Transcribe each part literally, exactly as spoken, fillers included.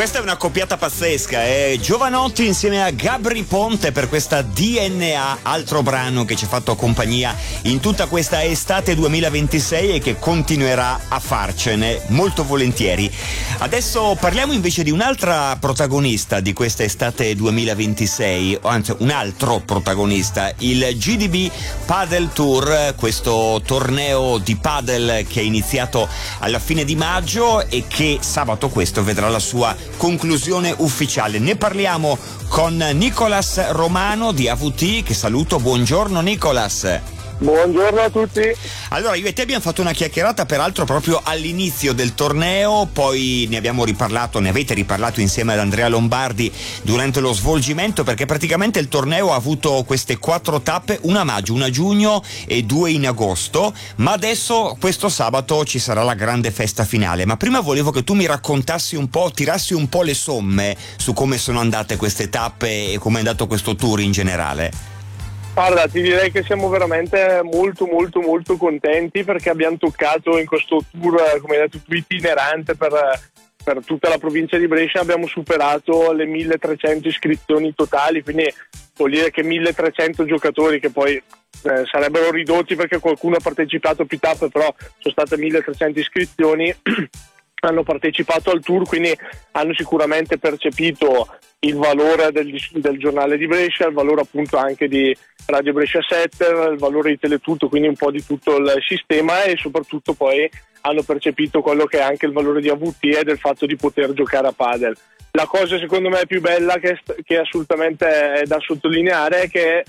Questa è una coppiata pazzesca, eh? Giovanotti insieme a Gabry Ponte per questa D N A, altro brano che ci ha fatto compagnia in tutta questa estate duemilaventisei e che continuerà a farcene molto volentieri. Adesso parliamo invece di un'altra protagonista di questa estate duemilaventisei, o anzi un altro protagonista, il G D B Padel Tour, questo torneo di padel che è iniziato alla fine di maggio e che sabato questo vedrà la sua conclusione ufficiale. Ne parliamo con Nicolas Romano di A V T, che saluto. Buongiorno Nicolas. Buongiorno a tutti. Allora, io e te abbiamo fatto una chiacchierata peraltro proprio all'inizio del torneo, poi ne abbiamo riparlato, ne avete riparlato insieme ad Andrea Lombardi durante lo svolgimento, perché praticamente il torneo ha avuto queste quattro tappe, una a maggio, una a giugno e due in agosto, ma adesso questo sabato ci sarà la grande festa finale. Ma prima volevo che tu mi raccontassi un po', tirassi un po' le somme su come sono andate queste tappe e come è andato questo tour in generale. Guarda, ti direi che siamo veramente molto molto molto contenti perché abbiamo toccato in questo tour, come hai detto tu, itinerante per, per tutta la provincia di Brescia, abbiamo superato le milletrecento iscrizioni totali, quindi vuol dire che milletrecento giocatori, che poi eh, sarebbero ridotti perché qualcuno ha partecipato a più tappe, però sono state milletrecento iscrizioni, hanno partecipato al tour, quindi hanno sicuramente percepito il valore del, del giornale di Brescia, il valore appunto anche di Radio Brescia sette, il valore di Teletutto, quindi un po' di tutto il sistema, e soprattutto poi hanno percepito quello che è anche il valore di A V T e del fatto di poter giocare a padel. La cosa secondo me più bella che, che assolutamente è da sottolineare è che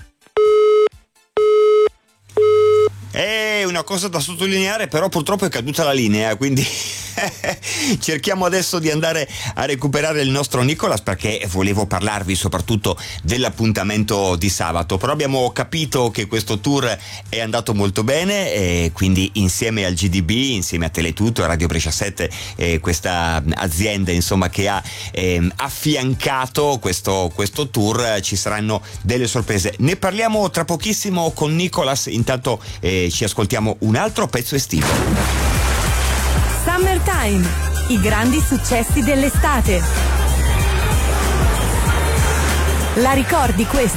è una cosa da sottolineare, però purtroppo è caduta la linea, quindi cerchiamo adesso di andare a recuperare il nostro Nicolas, perché volevo parlarvi soprattutto dell'appuntamento di sabato, però abbiamo capito che questo tour è andato molto bene e quindi insieme al G D B, insieme a Teletutto, a Radio Brescia sette, eh, questa azienda insomma che ha eh, affiancato questo, questo tour, ci saranno delle sorprese. Ne parliamo tra pochissimo con Nicolas, intanto eh, ci ascoltiamo un altro pezzo estivo. Summertime, i grandi successi dell'estate. La ricordi questa?